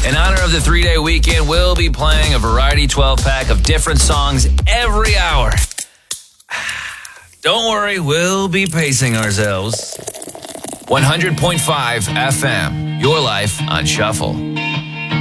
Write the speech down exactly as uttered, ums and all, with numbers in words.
In honor of the three-day weekend, we'll be playing a variety twelve-pack of different songs every hour. Don't worry, we'll be pacing ourselves. one hundred point five F M, your life on Shuffle.